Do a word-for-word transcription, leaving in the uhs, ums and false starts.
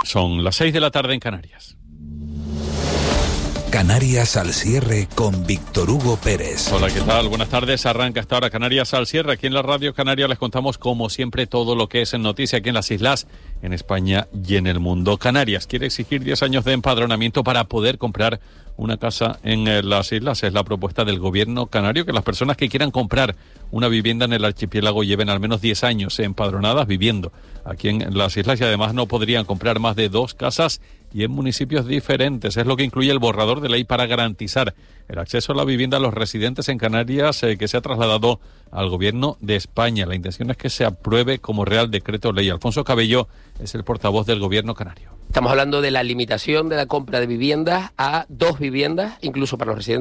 Son las seis de la tarde en Canarias. Canarias al cierre con Víctor Hugo Pérez. Hola, ¿qué tal? Buenas tardes. Arranca esta hora Canarias al cierre. Aquí en la Radio Canaria les contamos, como siempre, todo lo que es en noticia aquí en las islas, en España y en el mundo. Canarias quiere exigir diez años de empadronamiento para poder comprar una casa en eh, las islas. Es la propuesta del gobierno canario, que las personas que quieran comprar una vivienda en el archipiélago lleven al menos diez años empadronadas viviendo aquí en las islas, y además no podrían comprar más de dos casas y en municipios diferentes. Es lo que incluye el borrador de ley para garantizar el acceso a la vivienda a los residentes en Canarias, eh, que se ha trasladado al gobierno de España. La intención es que se apruebe como Real Decreto Ley. Alfonso Cabello es el portavoz del gobierno canario. Estamos hablando de la limitación de la compra de viviendas a dos viviendas, incluso para los residentes